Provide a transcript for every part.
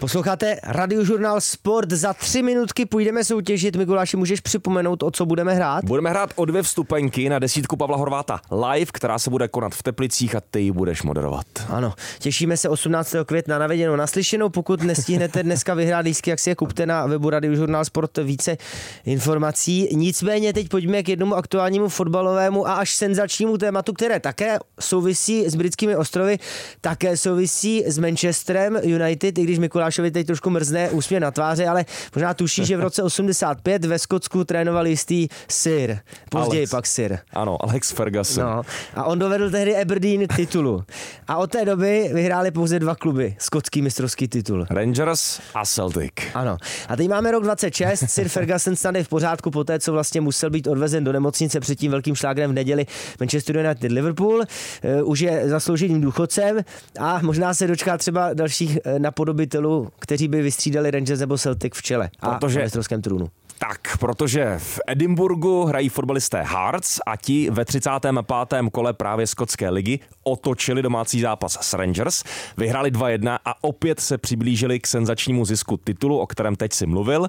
Posloucháte Radiožurnál Sport. Za 3 minutky půjdeme soutěžit. Mikuláši, můžeš připomenout, o co budeme hrát? Budeme hrát o 2 vstupenky na 10 Pavla Horváta live, která se bude konat v Teplicích a ty ji budeš moderovat. Ano, těšíme se 18. května na viděnou, naslyšenou. Pokud nestihnete dneska vyhrát lístky, jak si je kupte na webu Radiožurnál Sport více informací. Nicméně teď pojďme k jednomu aktuálnímu fotbalovému a až senzačnímu tématu, které také souvisí s britskými ostrovy, také souvisí s Manchesterem United, i když Mikulášovi teď trošku mrzne úsměv na tváři, ale možná tuší, že v roce 85 ve Skotsku trénoval jistý Sir, později pak Sir. Ano, Alex Ferguson. No, a on dovedl tehdy Aberdeen k titulu. A od té doby vyhráli pouze 2 kluby skotský mistrovský titul. Rangers a Celtic. Ano. A teď máme rok 26, Sir Ferguson snad je v pořádku poté, co vlastně musel být odvezen do nemocnice před tím velkým šlágrem v neděli Manchester United Liverpool. Už je zaslouženým důchodcem a možná se dočká třeba dalších napodobitelů, kteří by vystřídali Rangers nebo Celtic v čele a na mistrovském trůnu. Tak, protože v Edinburghu hrají fotbalisté Hearts a ti ve 35. kole právě skotské ligy otočili domácí zápas s Rangers, vyhráli 2-1 a opět se přiblížili k senzačnímu zisku titulu, o kterém teď si mluvil.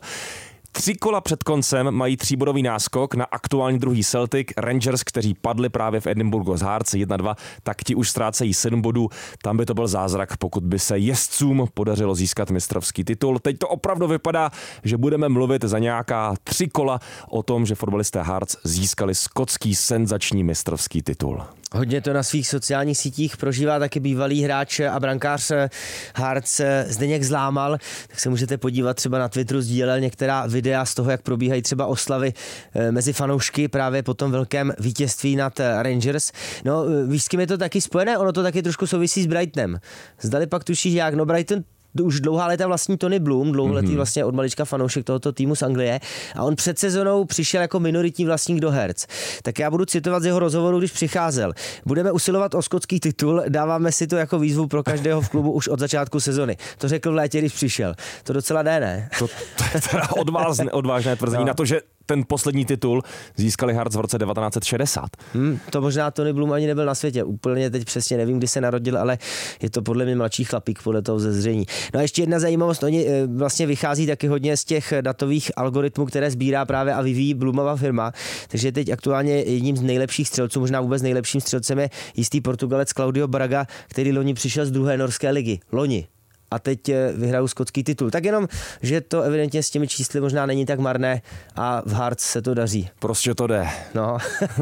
3 kola před koncem mají 3bodový náskok na aktuální druhý Celtic. Rangers, kteří padli právě v Edinburghu z Hearts 1-2, tak ti už ztrácejí 7 bodů. Tam by to byl zázrak, pokud by se jezdcům podařilo získat mistrovský titul. Teď to opravdu vypadá, že budeme mluvit za nějaká 3 kola o tom, že fotbalisté Hearts získali skotský senzační mistrovský titul. Hodně to na svých sociálních sítích prožívá taky bývalý hráč a brankář Hearts Zdeněk Zlámal, tak se můžete podívat třeba na Twitteru, sdílel některá videa z toho, jak probíhají třeba oslavy mezi fanoušky právě po tom velkém vítězství nad Rangers. No, víš, s kým je to taky spojené? Ono to taky trošku souvisí s Brightonem. Zdali pak tušíš jak? No, Brighton už dlouhá léta vlastní Tony Bloom, dlouholetý vlastně od malička fanoušek tohoto týmu z Anglie a on před sezónou přišel jako minoritní vlastník do Hearts. Tak já budu citovat z jeho rozhovoru, když přicházel. Budeme usilovat o skotský titul, dáváme si to jako výzvu pro každého v klubu už od začátku sezony. To řekl v létě, když přišel. To docela ne? To je teda odvážné tvrzení na to, že ten poslední titul získali Hearts v roce 1960. To možná Tony Bloom ani nebyl na světě. Úplně teď přesně nevím, kdy se narodil, ale je to podle mě mladší chlapík podle toho zezření. No a ještě jedna zajímavost, oni vlastně vychází taky hodně z těch datových algoritmů, které sbírá právě a vyvíjí Bloomova firma. Takže teď aktuálně jedním z nejlepších střelců, možná vůbec nejlepším střelcem je jistý Portugalec Claudio Braga, který loni přišel z 2. norské ligy. Loni. A teď vyhrajou skotský titul. Tak jenom, že to evidentně s těmi čísly možná není tak marné a v Hearts se to daří. Prostě to jde. No.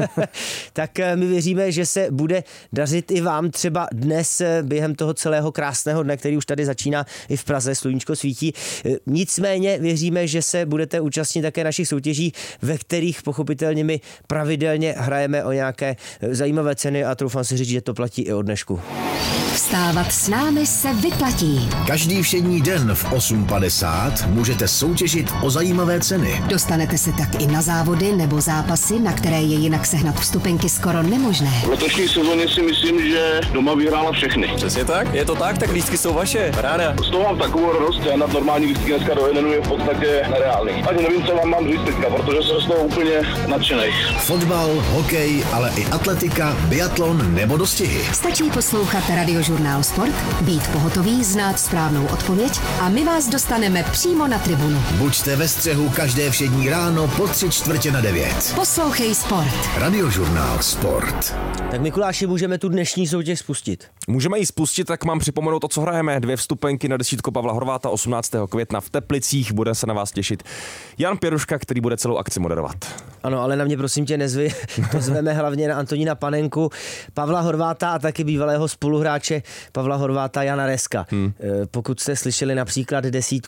Tak my věříme, že se bude dařit i vám třeba dnes během toho celého krásného dne, který už tady začíná i v Praze, sluníčko svítí. Nicméně věříme, že se budete účastnit také našich soutěží, ve kterých pochopitelně my pravidelně hrajeme o nějaké zajímavé ceny a troufám si říct, že to platí i od dnešku. Vstávat s námi se vyplatí. Každý všední den v 8:50 můžete soutěžit o zajímavé ceny. Dostanete se tak i na závody nebo zápasy, na které je jinak sehnat vstupenky skoro nemožné. V letošní sezóně si myslím, že doma vyhrála všechny. Přesně tak, je to tak lístky jsou vaše, ráda. Z toho mám takovou radost, že na normální lístky dneska do jednu je v podstatě nereálný. Ani nevím, co vám mám říct teďka, protože jsem z toho úplně nadšenej. Fotbal, hokej, ale i atletika, biatlon nebo dostihy. Stačí poslouchat Radiožurnál Sport, být pohotový, znát správnou odpověď a my vás dostaneme přímo na tribunu. Buďte ve střehu každé všední ráno po 8:45. Poslouchej Sport. Radiožurnál Sport. Tak Mikuláši, můžeme tu dnešní soutěž spustit. Můžeme ji spustit, tak mám připomenout to, co hrajeme. 2 vstupenky na 10 Pavla Horváta 18. května v Teplicích. Bude se na vás těšit Jan Pěruška, který bude celou akci moderovat. Ano, ale na mě prosím tě nezvi. To zveme hlavně na Antonína Panenku, Pavla Horváta a taky bývalého spoluhráče Pavla Horváta Jana Reska. Pokud jste slyšeli například 10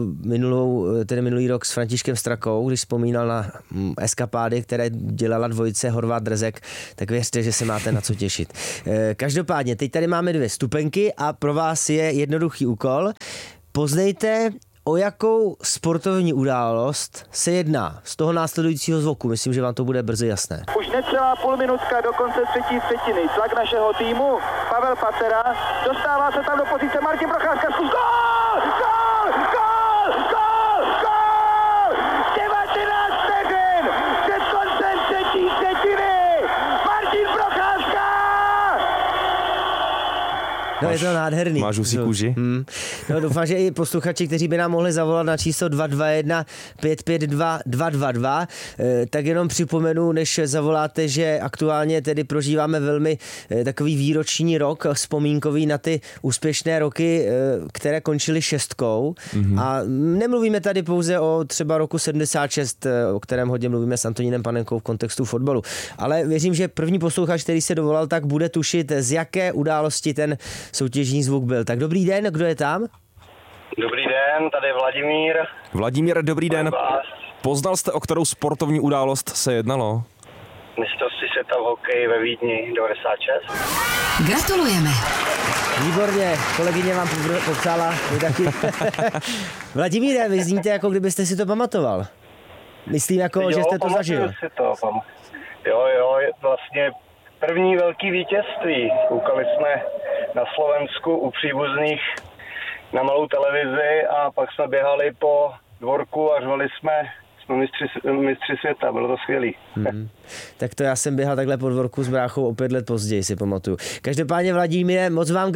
minulý rok s Františkem Strakou, když vzpomínal na eskapády, které dělala dvojice Horvát Drezek, tak věřte, že se máte na co těšit. Každopádně, teď tady máme 2 vstupenky a pro vás je jednoduchý úkol. Poznejte, o jakou sportovní událost se jedná z toho následujícího zvuku. Myslím, že vám to bude brzy jasné. Už necelá půlminutka do konce třetí třetiny. Tlak našeho týmu. Pavel Patera. Dostává se tam do pozice Martin Procházka. Gól! Gól! Gól! Gól! Gól! 19 vteřin před koncem třetí třetiny. Martin Procházka! No, je to nádherný. Máš husí kůži? No, doufám, že i posluchači, kteří by nám mohli zavolat na číslo 221 552 222, tak jenom připomenu, než zavoláte, že aktuálně tedy prožíváme velmi takový výroční rok, vzpomínkový na ty úspěšné roky, které končily 6. A nemluvíme tady pouze o třeba roku 76, o kterém hodně mluvíme s Antonínem Panenkou v kontextu fotbalu. Ale věřím, že první posluchač, který se dovolal, tak bude tušit, z jaké události ten soutěžní zvuk byl. Tak dobrý den, kdo je tam? Dobrý den, tady Vladimír. Vladimír, dobrý den. Poznal jste, o kterou sportovní událost se jednalo? Mistrovství světa v hokeji ve Vídni 96. Gratulujeme. Výborně, kolegyně vám popřála. Taky. Vladimíre, vy zníte, jako kdybyste si to pamatoval. Myslím, jako, že jste to zažil. Si to, jo, vlastně první velký vítězství. Koukali jsme na Slovensku u příbuzných na malou televizi a pak jsme běhali po dvorku a řvali jsme mistři světa, bylo to skvělý. Tak to já jsem běhal takhle po dvorku s bráchou o 5 let později, si pamatuju. Každopádně, Vladimíre, moc vám